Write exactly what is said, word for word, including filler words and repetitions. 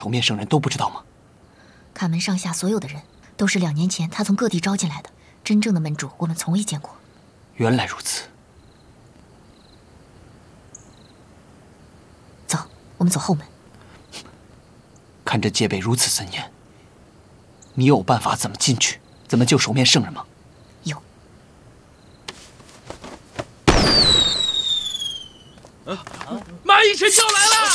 头面圣人都不知道吗？ 卡门上下所有的人都是两年前他从各地招进来的，真正的门主我们从未见过。 原来如此。 走，我们走后门。 看这戒备如此森严，你有办法怎么进去？怎么救手面圣人吗？ 有。 蚂蚁神教来了！